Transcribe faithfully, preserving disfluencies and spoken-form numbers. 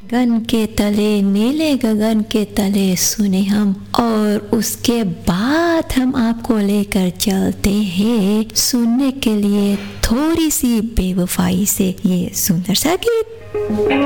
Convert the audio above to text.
गगन के तले, नीले गगन के तले सुने हम, और उसके बाद हम आपको लेकर चलते हैं सुनने के लिए थोड़ी सी बेवफाई से ये सुंदर सा गीत।